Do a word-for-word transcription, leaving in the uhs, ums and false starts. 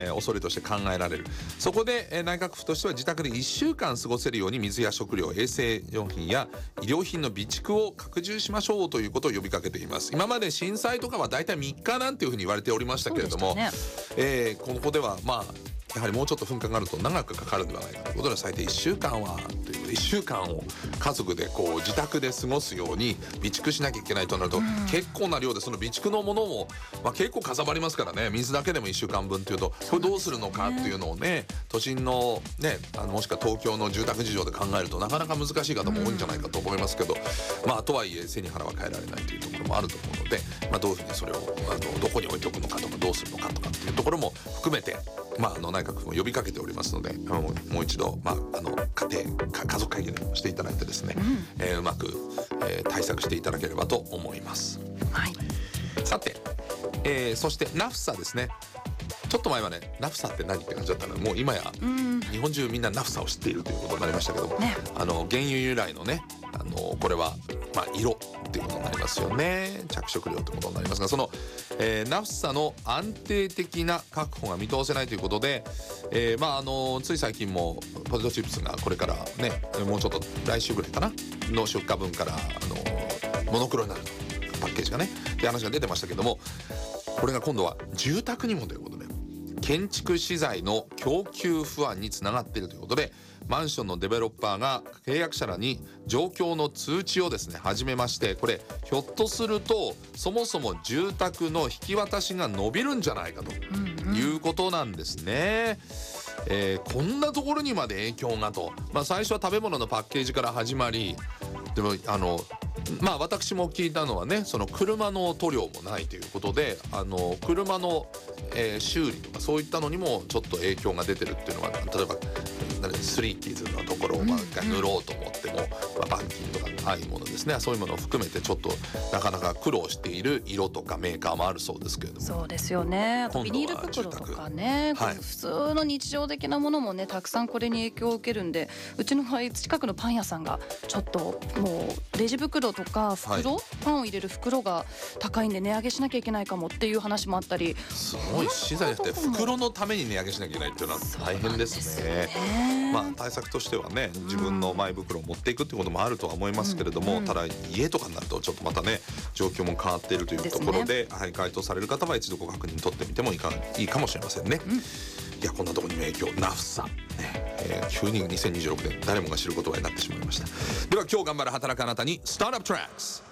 えー、恐れとして考えられる。そこで、えー、内閣府としては自宅でいっしゅうかん過ごせるように水や食料、衛生用品や医療品の備蓄を拡充しましょうということを呼びかけています。今まで震災とかはだいたいみっかなんていうふうに言われておりましたけれども、ねえー、ここではまあやはりもうちょっと噴火があると長くかかるのではないかということで、最低いっしゅうかんはということでいっしゅうかんを家族でこう自宅で過ごすように備蓄しなきゃいけないとなると、うん、結構な量でその備蓄のものも、まあ、結構かさばりますからね。水だけでもいっしゅうかんぶんというとこれどうするのかっていうのをね、都心のねあのもしくは東京の住宅事情で考えるとなかなか難しい方も多いんじゃないかと思いますけど、うん、まあとはいえ背に腹は変えられないというところもあると思うので、まあ、どういうふうにそれをあのどこに置いておくのかとかどうするのかとかっていうところも含めて、まあ、あの内閣府も呼びかけておりますので、もう、もう一度、まあ、あの家庭家族会議でもしていただいてですね、うんえー、うまく、えー、対策していただければと思います。 はい、 さて、えー、そしてナフサですね。ちょっと前はねナフサって何って感じだったので、もう今や日本中みんなナフサを知っているということになりましたけども、ね、あの原油由来のねあのこれは、まあ、色っていうことになりますよね。着色料ということになりますが、その、えー、ナフサの安定的な確保が見通せないということで、えー、まああのつい最近もポテトチップスがこれからねもうちょっと来週ぐらいかなの出荷分からあのモノクロになるとパッケージがねって話が出てましたけども、これが今度は住宅にもということで建築資材の供給不安につながっているということで、マンションのデベロッパーが契約者らに状況の通知をですね始めまして、これひょっとするとそもそも住宅の引き渡しが伸びるんじゃないかということなんですね。えー、こんなところにまで影響がと、まあ、最初は食べ物のパッケージから始まり、でもあのまあ私も聞いたのはね、その車の塗料もないということで、あの車の、えー、修理とかそういったのにもちょっと影響が出てるっていうのは、例えばスリーキーズのところをまあ塗ろうと思っても、まあ、板金とかああいうものですね、そういうものを含めてちょっとなかなか苦労している色とかメーカーもあるそうですけれども。 そうですよね。あとビニール袋とかね、はい、普通の日常的なものもねたくさんこれに影響を受けるんで、うちの場合近くのパン屋さんがちょっともうレジ袋とか袋、はい、パンを入れる袋が高いんで値上げしなきゃいけないかもっていう話もあったり、 すごい資材だって袋のために値上げしなきゃいけないっていうのは大変ですね。まあ対策としてはね、自分のマイ袋を持っていくってこともあるとは思いますけれども、うんうん、ただ家とかになるとちょっとまたね状況も変わっているというところで、はい、回答される方は一度ご確認取ってみてもいいか、いいかもしれませんね。うん、いやこんなところにも影響、ナフサ、ねえー、急ににせんにじゅうろくねん誰もが知る言葉になってしまいました。では今日頑張る働くあなたにスタートアップトラックス。